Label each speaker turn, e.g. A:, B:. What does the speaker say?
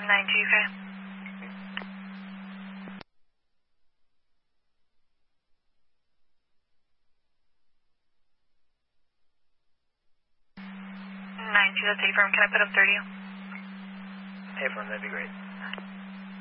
A: 9G, okay. 9G, that's A-firm. Can I put up 30?
B: A-firm, that'd be great.